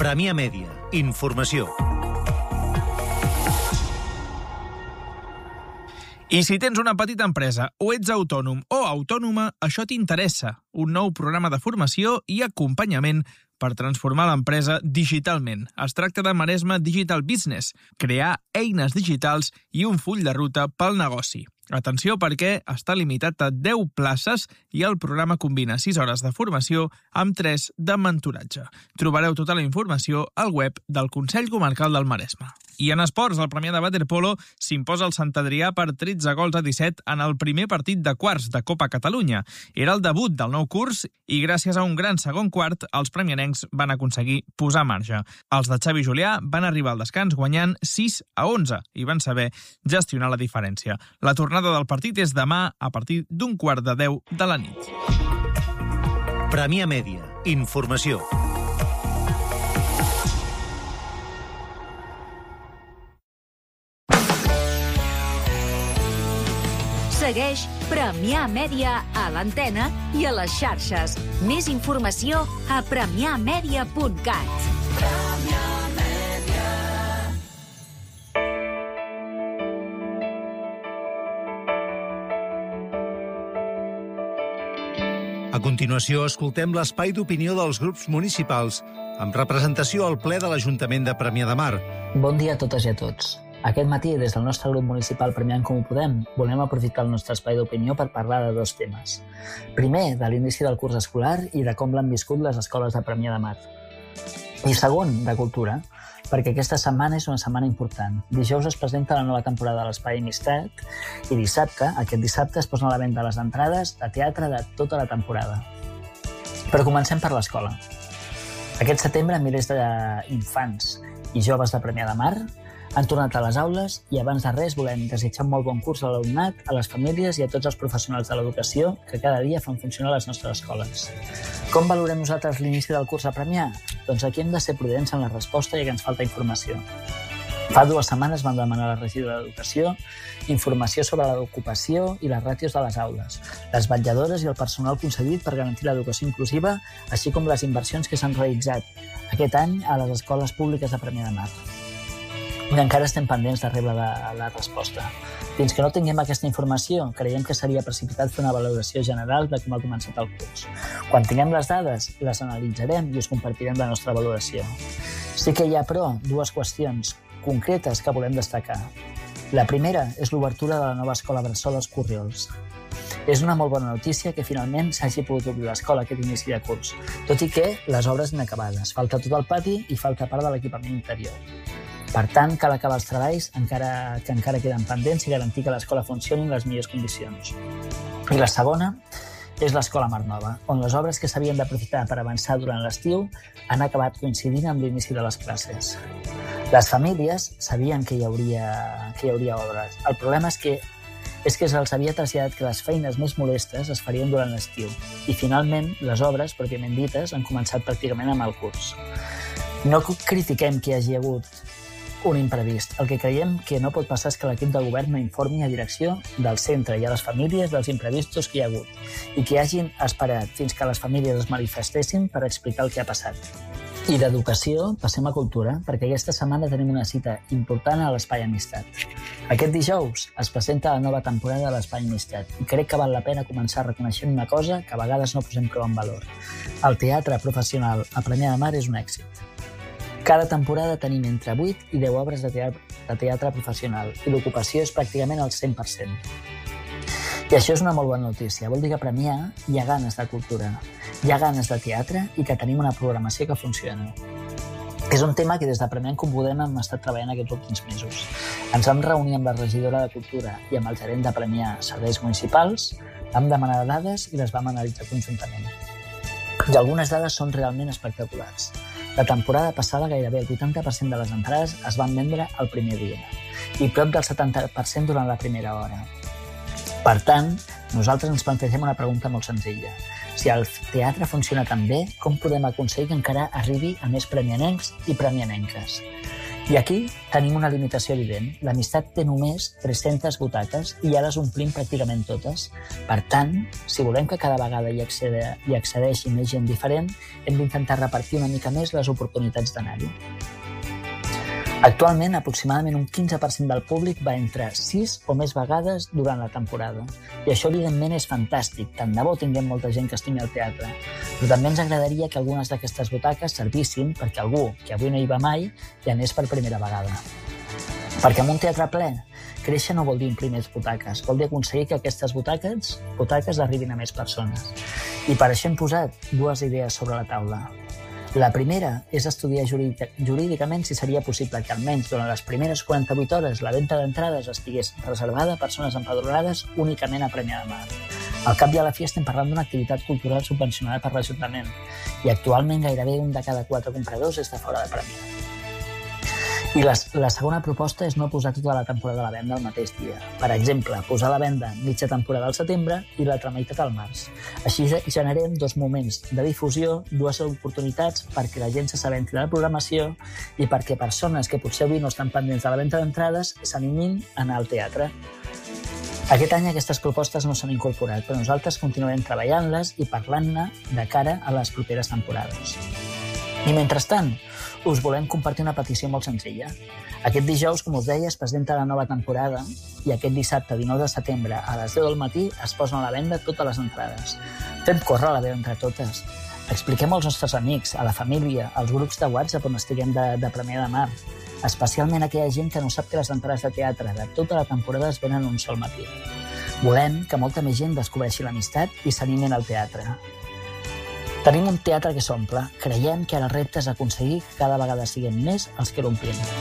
Premià Mèdia. Informació. I si tens una petita empresa o ets autònom o autònoma, això t'interessa. Un nou programa de formació i acompanyament per transformar l'empresa digitalment. Es tracta de Maresma Digital Business, crear eines digitals i un full de ruta pel negoci. Atenció perquè està limitat a 10 places i el programa combina 6 hores de formació amb 3 de mentoratge. Trobareu tota la informació al web del Consell Comarcal del Maresme. I en esports, el Premià de Waterpolo s'imposa el Sant Adrià per 13 gols a 17 en el primer partit de quarts de Copa Catalunya. Era el debut del nou curs i gràcies a un gran segon quart, els premianencs van aconseguir posar marge. Els de Xavi Julià van arribar al descans guanyant 6-11 i van saber gestionar la diferència. La tornada del partit és demà a partir d'un quart de 10 de la nit. Premià Mèdia. Informació. Segueix Premià Mèdia a l'antena i a les xarxes. Més informació a premiamedia.cat. A continuació, escoltem l'espai d'opinió dels grups municipals amb representació al ple de l'Ajuntament de Premià de Mar. Bon dia a totes i a tots. Aquest matí, des del nostre grup municipal Premià en Comú Podem, volem aprofitar el nostre espai d'opinió per parlar de 2 temes. Primer, de l'inici del curs escolar i de com l'han viscut les escoles de Premià de Mar. I segon, de cultura, perquè aquesta setmana és una setmana important. Dijous es presenta la nova temporada de l'Espai Amistat i aquest dissabte, es posen a la venda les entrades de teatre de tota la temporada. Però comencem per l'escola. Aquest setembre, milers d'infants i joves de Premià de Mar han tornat a les aules i abans de res volem desitjar un molt bon curs a l'alumnat, a les famílies i a tots els professionals de l'educació que cada dia fan funcionar les nostres escoles. Com valorem nosaltres l'inici del curs a Premià? Doncs aquí hem de ser prudents en la resposta ja que ens falta informació. Fa 2 setmanes vam demanar a la regidora d'Educació informació sobre l'ocupació i les ràtios de les aules, les vetlladores i el personal concedit per garantir l'educació inclusiva, així com les inversions que s'han realitzat aquest any a les escoles públiques de Premià de Mar. I encara estem pendents de rebre la resposta. Fins que no tinguem aquesta informació, creiem que seria precipitat fer una valoració general de com ha començat el curs. Quan tinguem les dades, les analitzarem i us compartirem la nostra valoració. Sí que hi ha, però, 2 qüestions concretes que volem destacar. La primera és l'obertura de la nova escola bressol als Corriols. És una molt bona notícia que finalment s'hagi pogut obrir l'escola aquest inici de curs, tot i que les obres inacabades. Falta tot el pati i falta part de l'equipament interior. Per tant, cal acabar els treballs que encara queden pendents i garantir que l'escola funcioni en les millors condicions. I la segona és l'Escola Mar Nova, on les obres que s'havien d'aprofitar per avançar durant l'estiu han acabat coincidint amb l'inici de les classes. Les famílies sabien que hi hauria obres. El problema és que se'ls havia traslladat que les feines més molestes es farien durant l'estiu i, finalment, les obres, pròpiament dites, han començat pràcticament amb el curs. No critiquem que hi hagi hagut un imprevist. El que creiem que no pot passar és que l'equip de govern no informi a direcció del centre i a les famílies dels imprevistos que hi ha hagut i que hagin esperat fins que les famílies es manifestessin per explicar el que ha passat. I d'educació passem a cultura, perquè aquesta setmana tenim una cita important a l'Espai Amistat. Aquest dijous es presenta la nova temporada de l'Espai Amistat i crec que val la pena començar reconeixent una cosa que a vegades no posem prou en valor. El teatre professional a Premià de Mar és un èxit. Cada temporada tenim entre 8 i 10 obres de teatre professional i l'ocupació és pràcticament al 100%. I això és una molt bona notícia. Vol dir que a Premià hi ha ganes de cultura, hi ha ganes de teatre i que tenim una programació que funciona. És un tema que des de Premià en Comú Podem hem estat treballant aquests últims mesos. Ens vam reunir amb la regidora de Cultura i amb el gerent de Premià Serveis Municipals, vam demanar dades i les vam analitzar conjuntament. I algunes dades són realment espectaculars. La temporada passada gairebé el 80% de les entrades es van vendre el primer dia i prop del 70% durant la primera hora. Per tant, nosaltres ens plantegem una pregunta molt senzilla. Si el teatre funciona tan bé, com podem aconseguir que encara arribi a més premianencs i premianenques? I aquí tenim una limitació evident. L'amistat té només 300 butaques i ja les omplim pràcticament totes. Per tant, si volem que cada vegada hi accedeixi més gent diferent, hem d'intentar repartir una mica més les oportunitats d'anar-hi. Actualment, aproximadament un 15% del públic va entre 6 o més vegades durant la temporada. I això, evidentment, és fantàstic. Tant de bo tinguem molta gent que estimi el teatre. Però també ens agradaria que algunes d'aquestes butaques servissin perquè algú que avui no hi va mai hi anés per primera vegada. Perquè en un teatre ple, créixer no vol dir omplir més butaques, vol dir aconseguir que aquestes butaques arribin a més persones. I per això hem posat 2 idees sobre la taula. La primera és estudiar jurídicament si seria possible que almenys durant les primeres 48 hores la venda d'entrades estigués reservada a persones empadronades únicament a Premià de Mar. Al cap i a la fi estem parlant d'una activitat cultural subvencionada per l'Ajuntament i actualment gairebé 1 de cada 4 compradors és de fora de Premià. I la segona proposta és no posar tota la temporada a la venda el mateix dia. Per exemple, posar a la venda mitja temporada al setembre i l'altra meitat al març. Així generem 2 moments de difusió, 2 oportunitats perquè la gent s'assabenti de la programació i perquè persones que potser avui no estan pendents de la venda d'entrades s'animin a anar al teatre. Aquest any aquestes propostes no s'han incorporat, però nosaltres continuarem treballant-les i parlant-ne de cara a les properes temporades. I mentrestant, us volem compartir una petició molt senzilla. Aquest dijous, com us deia, es presenta la nova temporada i aquest dissabte, 19 de setembre, a les 10 del matí, es posen a la venda totes les entrades. Fem córrer la veu entre totes. Expliquem als nostres amics, a la família, als grups de WhatsApp on estiguem de Premià de Mar, especialment aquella gent que no sap que les entrades de teatre de tota la temporada es venen un sol matí. Volem que molta més gent descobreixi l'amistat i s'animin al teatre. Tenim un teatre que s'omple. Creiem que ara el repte és aconseguir que cada vegada siguem més els que l'omplim.